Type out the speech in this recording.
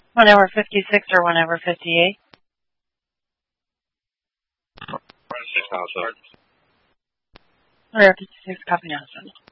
1 hour 56 or 1 hour 58? 6,000. 1 hour 56, copy now, son.